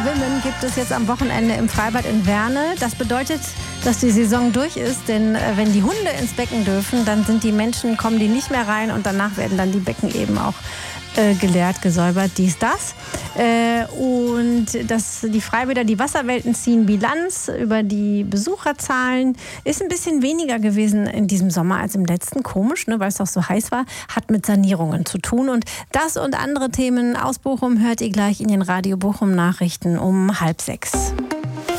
Schwimmen gibt es jetzt am Wochenende im Freibad in Werne. Das bedeutet, dass die Saison durch ist, denn wenn die Hunde ins Becken dürfen, dann kommen die nicht mehr rein und danach werden dann die Becken eben auch geleert, gesäubert, das. Und die Freibäder, die Wasserwelten ziehen Bilanz über die Besucherzahlen. Ist ein bisschen weniger gewesen in diesem Sommer als im letzten. Komisch, ne, weil es doch so heiß war. Hat mit Sanierungen zu tun. Und das und andere Themen aus Bochum hört ihr gleich in den Radio Bochum Nachrichten um 5:30.